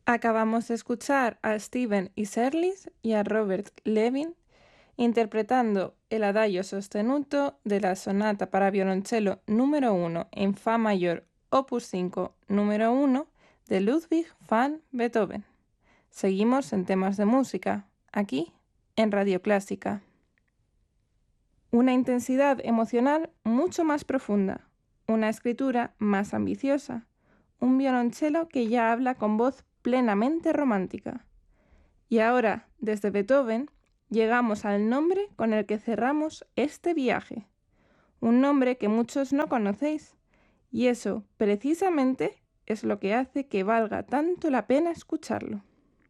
Acabamos de escuchar a Steven Iserlis y a Robert Levin interpretando el Adagio sostenuto de la sonata para violonchelo número 1 en Fa mayor, opus 5, número 1 de Ludwig van Beethoven. Seguimos en temas de música, aquí en Radio Clásica. Una intensidad emocional mucho más profunda, una escritura más ambiciosa, un violonchelo que ya habla con voz plenamente romántica. Y ahora, desde Beethoven, llegamos al nombre con el que cerramos este viaje. Un nombre que muchos no conocéis, y eso, precisamente, es lo que hace que valga tanto la pena escucharlo.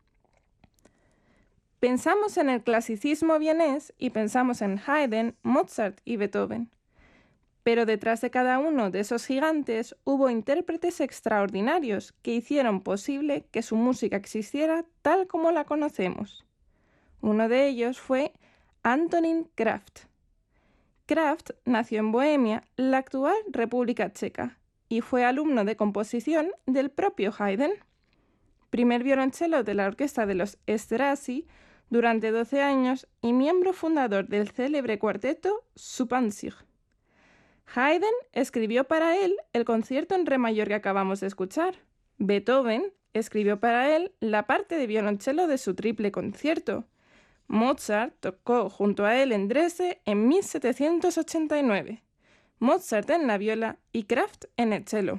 Pensamos en el clasicismo vienés y pensamos en Haydn, Mozart y Beethoven. Pero detrás de cada uno de esos gigantes hubo intérpretes extraordinarios que hicieron posible que su música existiera tal como la conocemos. Uno de ellos fue Antonín Kraft. Kraft nació en Bohemia, la actual República Checa, y fue alumno de composición del propio Haydn. Primer violonchelo de la orquesta de los Esterházy durante 12 años y miembro fundador del célebre cuarteto Schuppanzig. Haydn escribió para él el concierto en re mayor que acabamos de escuchar. Beethoven escribió para él la parte de violonchelo de su triple concierto. Mozart tocó junto a él en Dresde en 1789. Mozart en la viola y Kraft en el cello.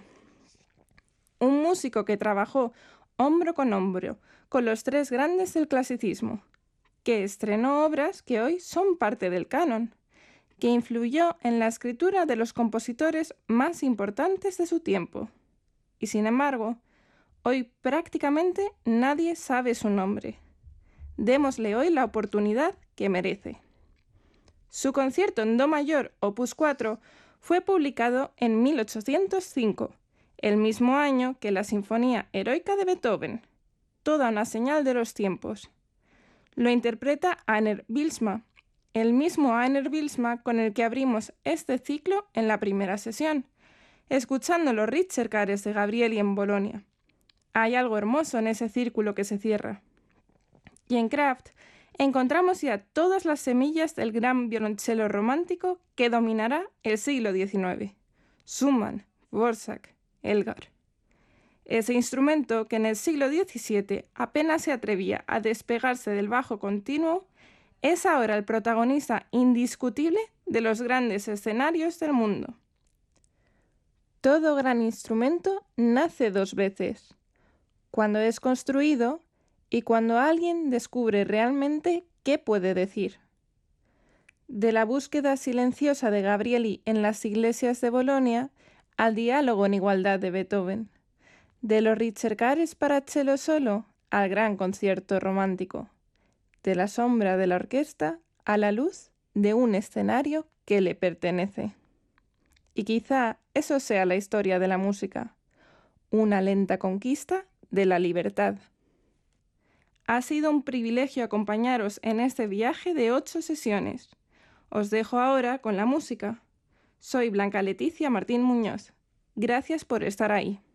Un músico que trabajó hombro con hombro con los tres grandes del clasicismo, que estrenó obras que hoy son parte del canon, que influyó en la escritura de los compositores más importantes de su tiempo. Y sin embargo, hoy prácticamente nadie sabe su nombre. Démosle hoy la oportunidad que merece. Su concierto en Do mayor, opus 4, fue publicado en 1805, el mismo año que la Sinfonía Heroica de Beethoven, toda una señal de los tiempos. Lo interpreta Aner Bylsma, el mismo Aner Bylsma con el que abrimos este ciclo en la primera sesión, escuchando los Ricercares de Gabrieli en Bolonia. Hay algo hermoso en ese círculo que se cierra. Y en Kraft encontramos ya todas las semillas del gran violonchelo romántico que dominará el siglo XIX. Schumann, Dvorak, Elgar. Ese instrumento que en el siglo XVII apenas se atrevía a despegarse del bajo continuo, es ahora el protagonista indiscutible de los grandes escenarios del mundo. Todo gran instrumento nace dos veces, cuando es construido y cuando alguien descubre realmente qué puede decir. De la búsqueda silenciosa de Gabrieli en las iglesias de Bolonia al diálogo en igualdad de Beethoven. De los Ricercares para cello solo al gran concierto romántico. De la sombra de la orquesta a la luz de un escenario que le pertenece. Y quizá eso sea la historia de la música, una lenta conquista de la libertad. Ha sido un privilegio acompañaros en este viaje de 8 sesiones. Os dejo ahora con la música. Soy Blanca Leticia Martín Muñoz. Gracias por estar ahí.